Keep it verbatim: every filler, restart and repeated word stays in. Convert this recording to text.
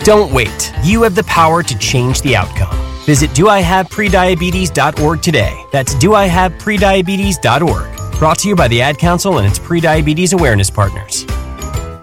Don't wait. You have the power to change the outcome. Visit do I have prediabetes dot org today. That's do I have prediabetes dot org. Brought to you by the Ad Council and its Prediabetes Awareness Partners.